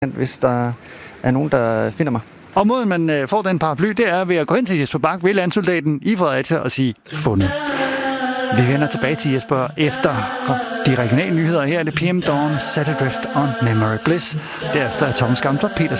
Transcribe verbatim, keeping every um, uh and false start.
hvis der er nogen, der finder mig. Og måden man øh, får den paraply, det er ved at gå hen til Jesper Bak ved landsoldaten i Fredericia og sige, fundet. Vi vender tilbage til Jesper efter de regionale nyheder. Her er det P M Dawn, Set Adrift on Memory Bliss. Derefter er Thomas Gamstrup Petersen.